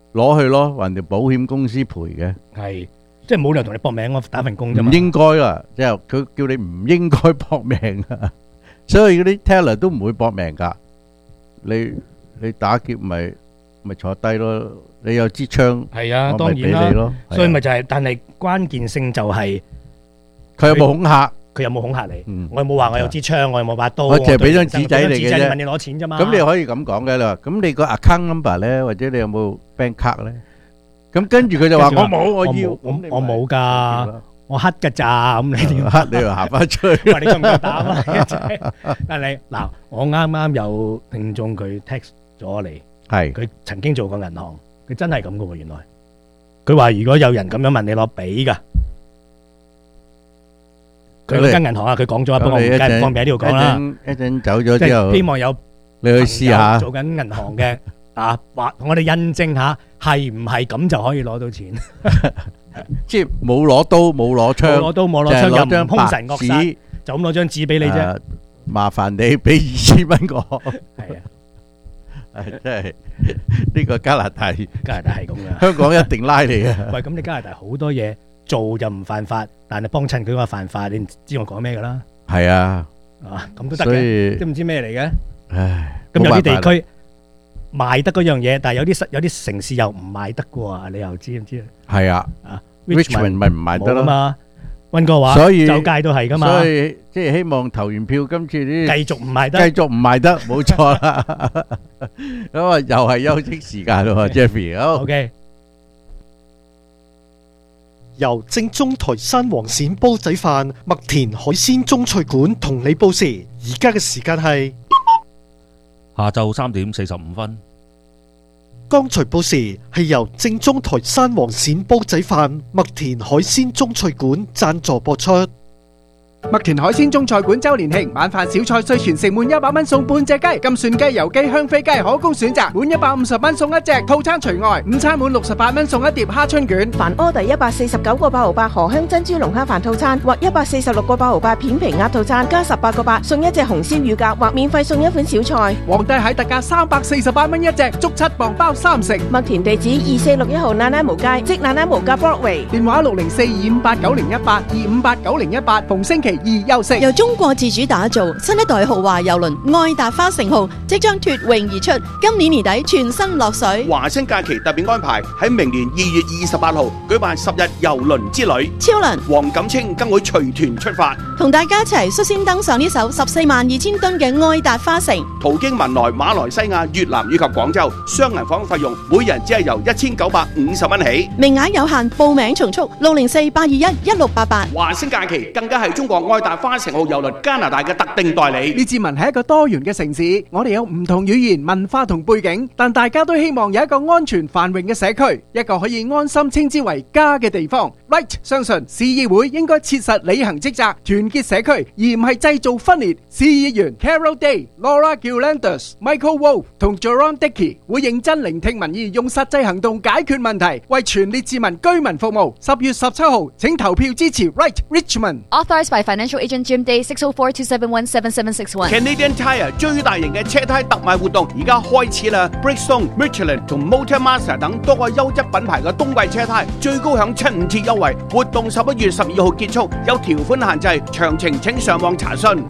攞去咯，人哋保險公司賠嘅。 係即係冇理由同你搏命，我打份工啫嘛。 唔應該啦，即係佢叫你唔應該搏命啊，所以嗰啲 teller 都唔會搏命㗎。你打劫咪坐低咯，你有支槍， 係啊， 我當然啦咪俾你咯。 所以咪就係，但係關鍵性就係佢有冇恐嚇？ 佢有冇恐嚇你？我有冇話我有支槍，我有冇把刀？ 我淨係俾張紙仔你嘅啫。 問你攞錢啫嘛。 咁你可以咁講嘅啦。咁你個 account number 咧，或者你有冇 bank card 咧？咁跟住佢就話我冇，我要， 我冇㗎，我黑㗎咋？咁你點黑？你又行翻出去？ 話你夠唔夠膽啊？但係嗱，我啱啱有聽眾佢 text 咗我嚟， 係佢曾經做過銀行，佢真係咁嘅喎。原來佢話如果有人咁樣問你攞俾㗎。佢嗰間銀行啊，佢講咗，不過我唔方便喺呢度講啦。 一陣走咗之後， 希望有你去試下做緊銀行嘅啊，話我哋印證下係唔係咁就可以攞到錢。 即係冇攞刀，冇攞槍， 冇攞刀，冇攞槍，又唔兇神惡煞，就咁攞張紙俾你啫。 麻煩你俾2000蚊我。 係啊， 真係呢個加拿大係咁噶。 香港一定拉你嘅。 喂，咁你加拿大好多嘢做就唔犯法，但係幫襯佢話犯法，你知我講咩噶啦？ 係啊， 咁都得嘅，都唔知咩嚟嘅。 唉， 咁有啲地區賣得嗰樣嘢，但係有啲城市又唔賣得嘅喎，你又知唔知啊？ 係啊，Richmond 咪唔賣得咯嘛？溫哥華所以周街都係噶嘛。 所以即係希望投完票，今次啲繼續唔賣得， 繼續唔賣得，冇錯啦。咁啊，又係休息時間咯，Jeffrey。好 ，OK。 由正宗台山黃鱔煲仔飯、麥田海鮮中菜館同你報時，而家嘅時間係下晝3點45分。 剛才報時係由正宗台山黃鱔煲仔飯、麥田海鮮中菜館贊助播出。 麥田海鮮中菜館周年慶晚飯小菜稅全城滿100蚊送半隻雞，金蒜雞、油雞、香飛雞可供選擇，滿150蚊送一隻，套餐除外。午餐滿68蚊送一碟蝦春卷。 凡order 149個8毫8荷香珍珠龍蝦飯套餐或146個8毫8片皮鴨套餐，加18個8送一隻紅燒乳鴿或免費送一款小菜。 皇帝蟹特價348蚊一隻，足7磅包3成。 麥田地址2461號那拿無街，即那拿無街 Broadway。 電話60425890018，2589018，逢星期2休息。 由中國自主打造新一代豪華郵輪愛達花城號即將脫穎而出，今年年底全身落水。 華星假期特別安排喺明年2月28號舉辦10日郵輪之旅， 超輪黃錦清更會隨團出發， 同大家一齊率先登上呢艘142000噸嘅愛達花城， 途經文萊、馬來西亞、越南以及廣州，雙人房費用每人只係由1950蚊起， 名額有限，報名從速604-821-1688。 華星假期更加係中國愛達花城號郵輪加拿大嘅特定代理。 列治文係一個多元嘅城市，我哋有唔同語言、文化同背景，但大家都希望有一個安全繁榮嘅社區，一個可以安心稱之為家嘅地方。Right 相信市議會應該切實履行職責，團結社區，而唔係製造分裂。市議員 Carol Day、Laura Gillanders、Michael Wolf 同 Jerome Dickey 會認真聆聽民意，用實際行動解決問題，為全列治文居民服務。10月17號，請投票支持 Right Richmond。 Authorized by Financial Agent Jim Day 604-271-7761。 Canadian Tire 最大型嘅車胎特賣活動而家開始啦 ！Bridgestone、Michelin 同 Motormaster 等多個優質品牌嘅冬季車胎最高享7-5折優惠，活動11月12號結束，有條款限制，詳情請上網查詢。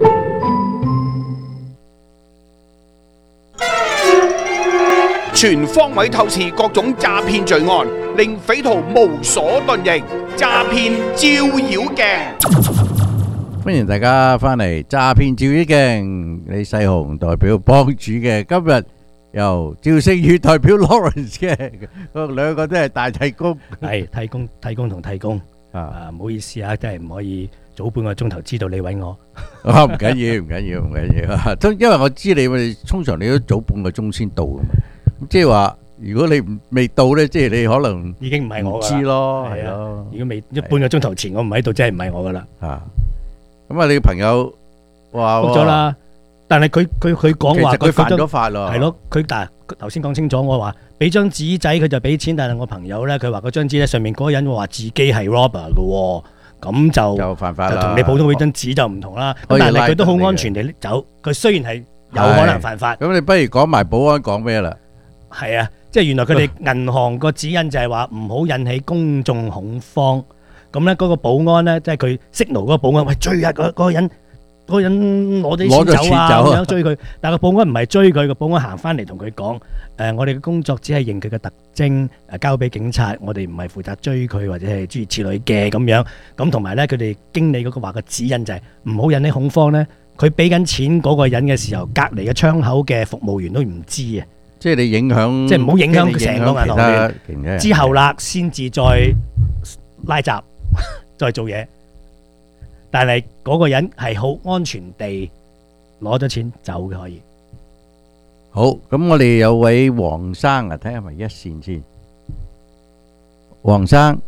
全方位透視各種詐騙罪案，令匪徒無所遁形。詐騙照妖鏡。 歡迎大家翻嚟詐騙照妖鏡，李世雄代表幫主嘅，今日由趙勝宇代表 Lawrence 嘅，兩個都係大替工， 係替工同替工啊！唔好意思啊，真係唔可以早半個鐘頭知道你揾我。 唔緊要，因為我知你通常你都早半個鐘先到噶嘛，即係話如果你未到咧，即係你可能已經唔係我噶啦， 知咯，係咯。 如果未半個鐘頭前我唔喺度，真係唔係我噶啦。 咁啊，你朋友話復咗啦，但係佢講話佢犯咗法咯， 係咯，佢頭先講清楚，我話俾張紙仔佢就俾錢，但係我朋友咧佢話嗰張紙咧上面嗰個人話自己係 robber 嘅，咁就犯法啦， 就同你普通嗰張紙就唔同啦。但係佢都好安全地走，佢雖然係有可能犯法。 咁你不如講埋保安講咩啦？ 係啊，即即係原來佢哋銀行個指引就係話唔好引起公眾恐慌。咁咧嗰個保安咧，即係佢 signal 嗰個保安，喂追啊嗰個人攞啲錢走啊，咁樣追佢。但係個保安唔係追佢，個保安行翻嚟同佢講：我哋嘅工作只係認佢嘅特徵，交俾警察，我哋唔係負責追佢或者係諸如此類嘅咁樣。咁同埋咧，佢哋經理嗰個話嘅指引就係唔好引起恐慌咧。佢俾緊錢嗰個人嘅時候，隔離嘅窗口嘅服務員都唔知啊。即係你影響，即係唔好影響成個銀行鏈。之後啦，先至再拉閘，再做嘢。但係嗰個人係好安全地攞咗錢走嘅，可以。好，咁我哋有位黃生啊，睇下係咪一線先。黃生，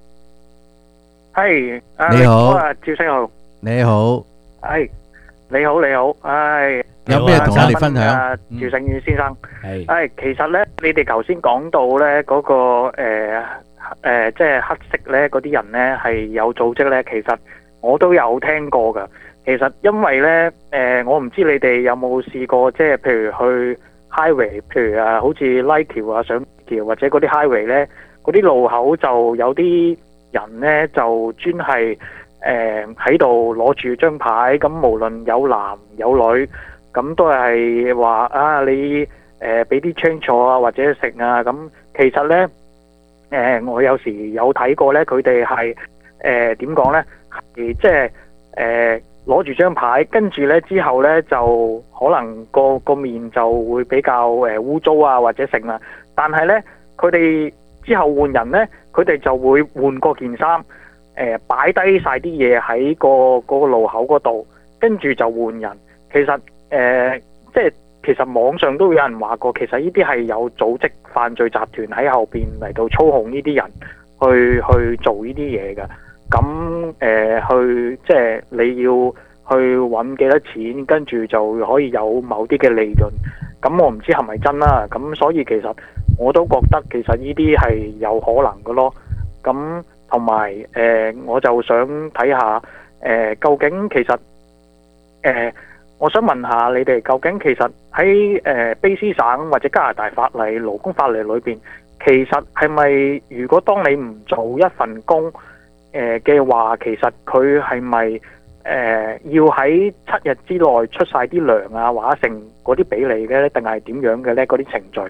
係， 你好啊，趙世豪， 你好， 係，你好，你好，唉， 有咩同我哋分享？ 趙勝宇先生， 係， 其實咧，你哋頭先講到咧嗰個即係黑色咧嗰啲人咧係有組織咧，其實我都有聽過噶。其實因為咧，我唔知你哋有冇試過，即係譬如去 highway， 譬如好似拉橋啊、上橋或者嗰啲 highway 咧，嗰啲路口就有啲人咧就專係喺度攞住張牌，咁無論有男有女，咁都係話啊你俾啲 change 坐啊或者食啊，咁其實咧我有時有睇過咧，佢哋係點講咧，係即係攞住張牌，跟住咧之後咧就可能個面就會比較污糟啊或者剩啦，但係咧佢哋之後換人咧，佢哋就會換過件衫，擺低晒啲嘢喺嗰個路口嗰度，跟住就換人。其實即係其實網上都有人話過，其實呢啲係有組織犯罪集團喺後邊嚟到操控呢啲人去做呢啲嘢嘅。咁去即係你要去揾幾多錢，跟住就可以有某啲嘅利潤。咁我唔知係咪真啦。咁所以其實我都覺得其實呢啲係有可能嘅咯。咁同埋我就想睇下究竟其實我想問下你哋，究竟其實喺卑斯省或者加拿大法例、勞工法例裏邊，其實係咪如果當你唔做一份工嘅話，其實佢係咪要喺7日之內出晒啲糧啊，或者成嗰啲俾你嘅咧，定係點樣嘅咧？嗰啲程序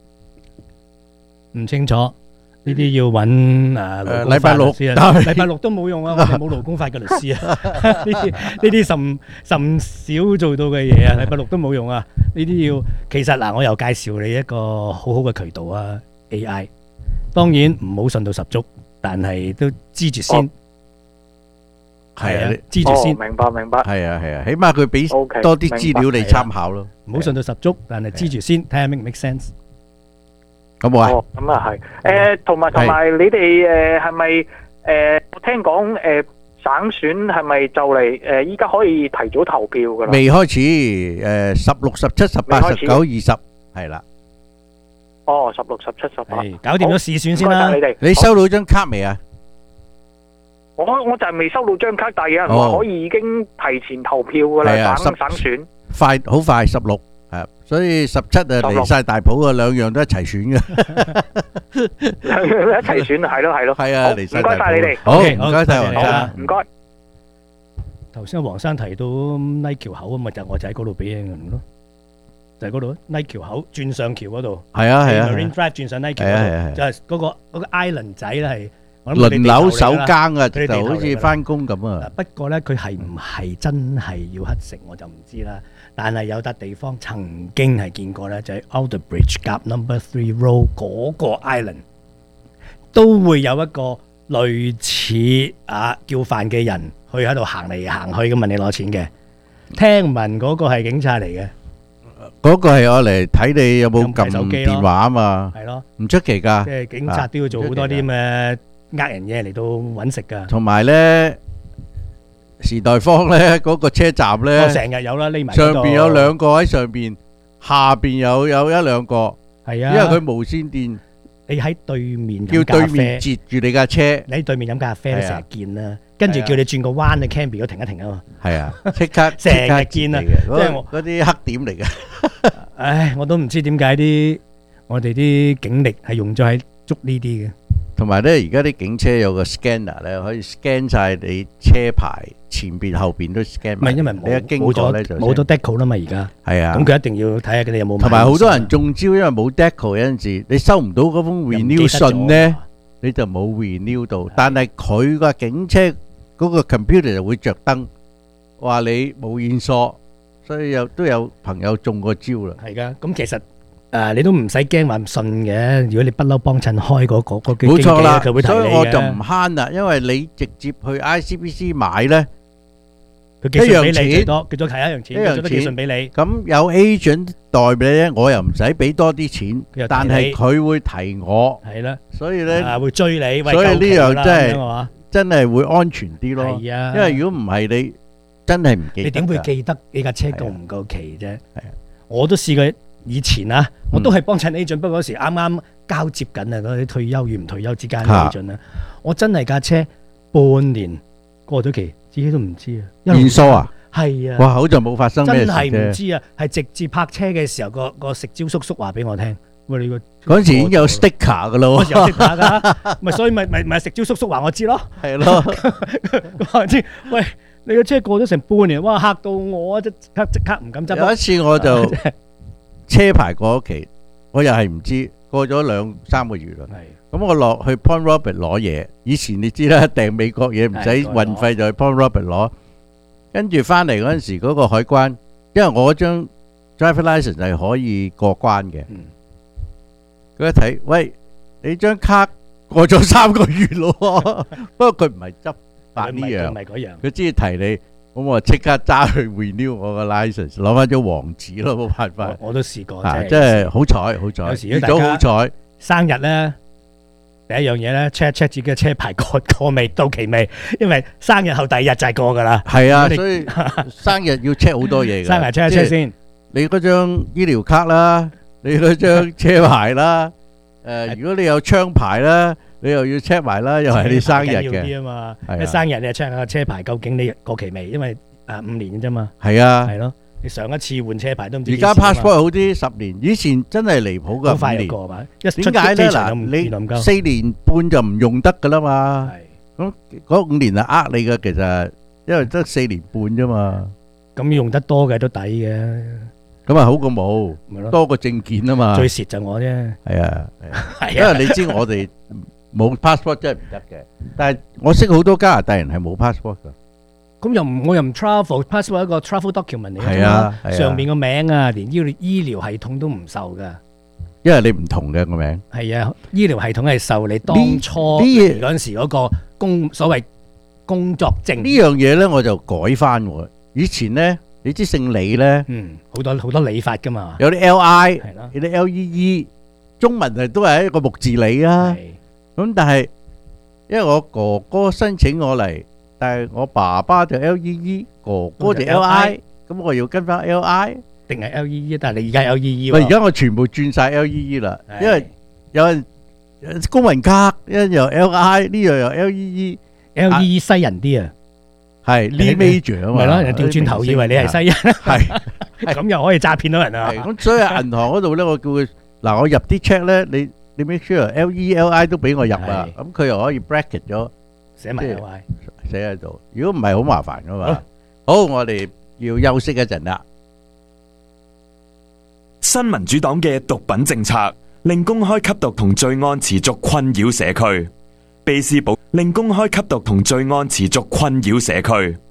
唔清楚，呢啲要揾禮拜六先啊！禮拜六都冇用啊！我哋冇勞工法嘅律師啊！呢啲甚少做到嘅嘢啊！禮拜六都冇用啊！呢啲要其實嗱，我又介紹你一個好好嘅渠道啊 ！AI 當然唔好信到十足。但係都知住先，係啊，知住先， 明白， 係啊，起碼佢俾多啲資料你參考咯，唔好信到十足，但係知住先，睇下 make 唔 make sense，好冇啊？ 咁啊係，同埋你哋係咪我聽講省選係咪就嚟依家可以提早投票噶啦？ 未開始，16、17、18、19、20係啦。 16、17、18， 搞掂咗試選先啦。你收到張卡未啊？ 我就係未收到張卡，但係有人話可以已經提前投票噶啦，省選。 快，好快16，所以17啊離晒大譜啊，兩樣都一齊選嘅。 兩樣都一齊選，係咯。 係啊，離晒大譜。 唔該晒你哋。 好，唔該晒黃生。 唔該。 頭先黃生提到拉橋口啊嘛，我就喺嗰度俾人咯。就係嗰度，拉橋口轉上橋嗰度，係啊 Marine Drive 轉上拉橋嗰度，就係嗰個 island 仔咧係輪流守更啊，就好似翻工咁啊。不過咧，佢係唔係真係要黑城我就唔知啦。但係有笪地方曾經係見過咧，就係 Alder Bridge Gap Number 3 Road 嗰個 island 都會有一個類似叫飯嘅人去喺度行嚟行去咁問你攞錢嘅。聽聞嗰個係警察嚟嘅。嗰個係我嚟睇你有冇撳電話啊嘛，係咯，唔出奇噶。即係警察都要做好多啲咁嘅呃人嘢嚟到揾食噶。同埋咧，時代坊咧嗰個車站咧，成日有啦，匿埋上邊有兩個喺上邊，下邊有一兩個。係啊，因為佢無線電，你喺對面叫對面截住你架車，你喺對面飲咖啡咧成日見啦。跟住叫你轉個彎去 Cambie 嗰停一停啊嘛，係啊，即刻成日見啊，即係嗰啲黑點嚟嘅。唉，我都唔知點解啲我哋啲警力係用咗喺捉呢啲嘅。 同埋咧，而家啲警車有個 scanner 咧，可以 scan 晒你車牌前邊後邊都 scan。唔係，因為你一經過咧就冇咗 decal 啦嘛，而家係啊。 咁佢一定要睇下佢哋有冇。 同埋好多人中招，因為冇 decal 有陣時，你收唔到嗰封 renew 信咧，你就冇 renew 到。但係佢個警車嗰個 computer 就會着燈，話你冇線索，所以都有朋友中過招啦。 係噶，咁其實。你都唔使驚話唔信嘅，如果你不嬲幫襯開嗰個經紀， 冇錯啦， 佢會提你嘅。 所以我就唔慳啦，因為你直接去 ICBC 買咧， 佢寄信俾你最多，佢再提一樣錢，佢再寄信俾你。 咁有 agent 代俾你咧，我又唔使俾多啲錢，但係佢會提我， 係啦， 所以咧會追你， 所以呢樣真係會安全啲咯。係啊，因為如果唔係你真係唔記得， 你點會記得你架車夠唔夠期啫？係啊，我都試過。以前啊，我都係幫襯 agent，不過嗰時啱啱交接緊啊，嗰啲退休與唔退休之間嘅 agent 啊，我真係架車半年過咗期，自己都唔知啊。 驗疏啊？ 係啊！ 哇，好在冇發生咩事啫。 真係唔知啊，係直接泊車嘅時候，個食蕉叔叔話俾我聽，喂，你個嗰陣時已經有 sticker 噶咯， 有 sticker 噶，咪所以咪食蕉叔叔話我知咯，係咯，話我知，喂。你個車過咗成半年，哇嚇到我即刻唔敢執。 有一次我就車牌過咗期，我又係唔知，過咗2-3個月啦。咁我落去 Point Robert 攞嘢，以前你知啦，訂美國嘢唔使運費就去 Point Robert 攞，跟住翻嚟嗰陣時嗰個海關，因為我嗰張 driver license 係可以過關嘅，佢一睇，喂，你張卡過咗3個月咯，不過佢唔係執。呢樣，佢只係提你，咁我即刻揸去 renew 我個 license，攞翻張黃紙咯，冇辦法。 我都試過， 真係好彩， 有時遇到好彩。 生日咧，第一樣嘢咧 check 自己嘅車牌過未到期未，因為生日後第二日就係過噶啦。 係啊，所以生日要 check 好多嘢㗎。 生日 check 一 check 先， 你嗰張醫療卡啦，你嗰張車牌啦，如果你有槍牌啦。你又要 check 埋啦，又係你生日嘅， 你生日你就 check 下車牌究竟你過期未？因為5年嘅啫嘛。 係啊， 係咯，你上一次換車牌都唔知。 而家 passport 好啲10年，以前真係離譜噶5年。點解咧？嗱，你4年半就唔用得噶啦嘛。咁嗰5年係呃你嘅，其實因為得4年半啫嘛。 咁用得多嘅都抵嘅。 咁啊好過冇，多個證件啊嘛。 最蝕就我啫。係啊，因為你知我哋。冇 passport 真係唔得嘅，但係我識好多加拿大人係冇 passport 噶。 咁我又唔 travel，passport 係一個 travel document 嚟嘅嘛，上面個名啊，連醫療系統都唔受噶。 因為你唔同嘅個名。 係啊，醫療系統係受你當初嗰陣時嗰個所謂工作證。 呢樣嘢咧我就改翻喎。以前咧，你知姓李咧， 好多理法噶嘛。 有啲 LI，有啲 LEE，中文係都係一個木字李啊。咁但係，因為我哥哥申請我嚟，但係我爸爸就 LEE， 哥哥就 LI， 咁我要跟翻 LI 定係 LEE？ 但係你而家 LEE 喎。 而家我全部轉晒 LEE 啦，因為有人公民卡，一樣又 LI， 呢樣又 LEE，LEE 西人啲啊， 係 Lee Major 啊嘛， 係咯，人調轉頭以為你係西人，係咁又可以詐騙到人啊。 咁所以銀行嗰度咧，我叫佢嗱，我入啲 check 咧，你 make sure LELI 都俾我入啊，咁佢又可以 bracket 咗， 寫埋 LI 寫喺度。如果唔係好麻煩噶嘛。好，我哋要休息一陣啦。 新民主黨嘅毒品政策令公開吸毒同罪案持續困擾社區，卑斯堡令公開吸毒同罪案持續困擾社區。